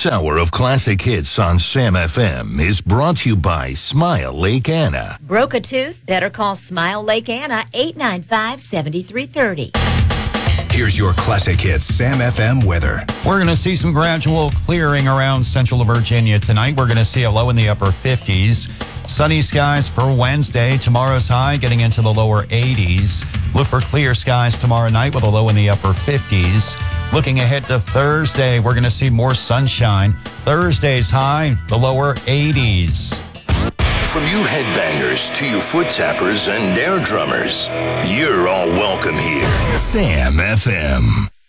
This hour of classic hits on Sam FM is brought to you by Smile Lake Anna. Broke a tooth? Better call Smile Lake Anna, 895-7330. Here's your classic hits Sam FM weather. We're going to see some gradual clearing around central Virginia tonight. We're going to see a low in the upper 50s. Sunny skies for Wednesday. Tomorrow's high getting into the lower 80s. Look for clear skies tomorrow night with a low in the upper 50s. Looking ahead to Thursday, we're going to see more sunshine. Thursday's high, the lower 80s. From you headbangers to you foot tappers and air drummers, you're all welcome here. Sam FM.